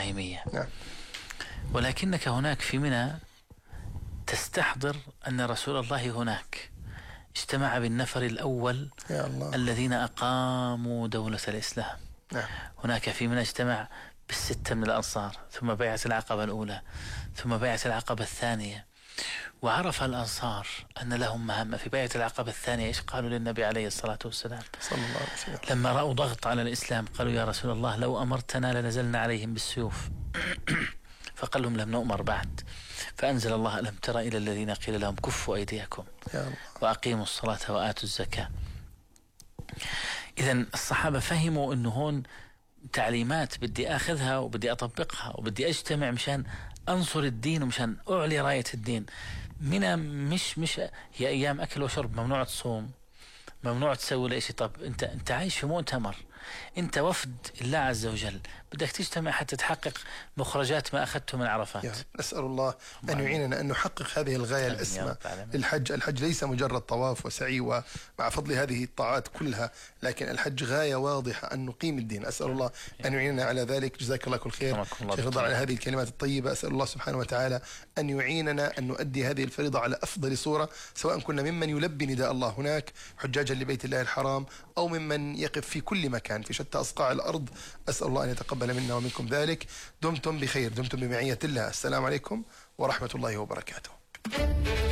إبراهيمية. نعم. ولكنك هناك في منى تستحضر أن رسول الله هناك اجتمع بالنفر الأول يا الله. الذين أقاموا دولة الإسلام. نعم. هناك في منى اجتمع بالستة من الأنصار، ثم بيعة العقبة الأولى، ثم بيعة العقبة الثانية. وعرف الأنصار أن لهم مهمة في بيعة العقبة الثانية. إيش قالوا للنبي عليه الصلاة والسلام صلى الله عليه وسلم لما رأوا ضغط على الإسلام؟ قالوا يا رسول الله لو أمرتنا لنزلنا عليهم بالسيوف. فقال لهم لم نؤمر بعد. فأنزل الله ألم تر إلى الذين قيل لهم كفوا أيديكم وأقيموا الصلاة وآتوا الزكاة. إذن الصحابة فهموا أنه هون تعليمات بدي أخذها وبدي أطبقها وبدي أجتمع مشان أنصر الدين ومشان أعلي راية الدين. منا مش هي أيام أكل وشرب، ممنوع تصوم، ممنوع تسوي لإشي. طب أنت عايش في مؤتمر، أنت وفد الله عز وجل، بدك تجتمع حتى تحقق مخرجات ما أخذته من عرفات. نسأل الله أن يعيننا أن نحقق هذه الغاية الأسمى. الحج ليس مجرد طواف وسعي ومع فضل هذه الطاعات كلها، لكن الحج غاية واضحة أن نقيم الدين. أسأل الله أن يعيننا على ذلك. جزاك الله كل خير شيخ رضا على هذه الكلمات الطيبة. أسأل الله سبحانه وتعالى أن يعيننا أن نؤدي هذه الفريضة على أفضل صورة، سواء كنا ممن يلبي نداء الله هناك حجاجا لبيت الله الحرام أو ممن يقف في كل مكان في شتى أصقاع الأرض. أسأل الله أن يتقبل منا ومنكم ذلك. دمتم بخير، دمتم بمعية الله. السلام عليكم ورحمة الله وبركاته.